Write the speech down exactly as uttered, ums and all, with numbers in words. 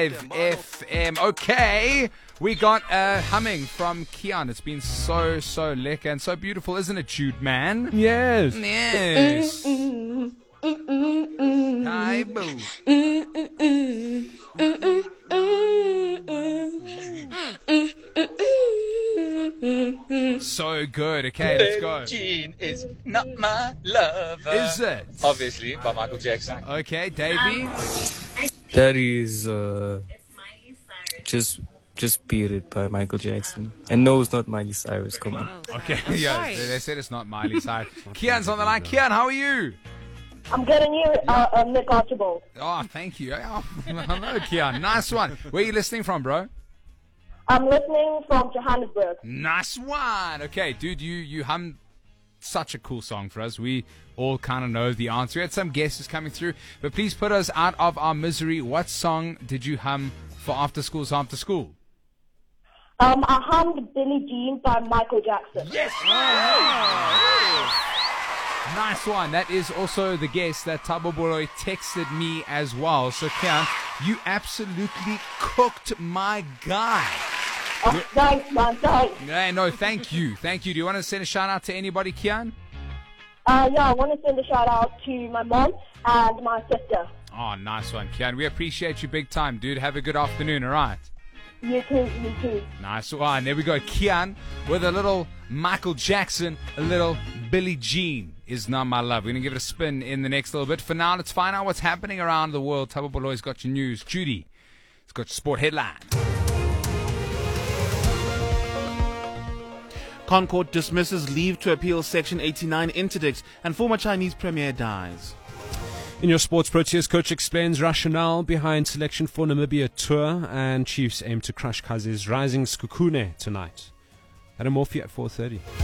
F M. Okay, we got uh, humming from Kian. It's been so, so lekker and so beautiful, isn't it, Jude, man? Yes. Yes. Hi, boo. So good. Okay, let's go. Jean is not my lover. Is it? Obviously, by Michael Jackson. Okay, Davey. That is uh, just just Beat It by Michael Jackson. And no, it's not Miley Cyrus. Come on. Okay, yeah, they, they said it's not Miley Cyrus. Kian's on the line. Kian, how are you? I'm getting you uh, uh, Nick Archibald. Oh, thank you. Oh, hello, Kian. Nice one. Where are you listening from, bro? I'm listening from Johannesburg. Nice one. Okay, dude, you you hummed such a cool song for us. We all kind of know the answer. We had some guesses coming through, but please put us out of our misery. What song did you hum for After School's After School? Um, I hummed Billie Jean by Michael Jackson. Yes! Oh, nice one. That is also the guess that Thabo Boloy texted me as well. So, Kian, you absolutely cooked my guy. Oh, thanks, man. Thanks. Hey, no, thank you. Thank you. Do you want to send a shout out to anybody, Kian? Uh, yeah, I want to send a shout out to my mom and my sister. Oh, nice one, Kian. We appreciate you big time, dude. Have a good afternoon, all right? You too, you too. Nice one. There we go. Kian with a little Michael Jackson, a little Billie Jean is Not My Love. We're going to give it a spin in the next little bit. For now, let's find out what's happening around the world. Thabo Boloy's got your news. Judy has got your sport headline. ConCourt dismisses leave to appeal Section eighty-nine interdict and former Chinese premier dies. In your sports, Proteas coach explains rationale behind selection for Namibia tour, and Chiefs aim to crush Kaz's rising Skukune tonight. At Amorphia at four thirty.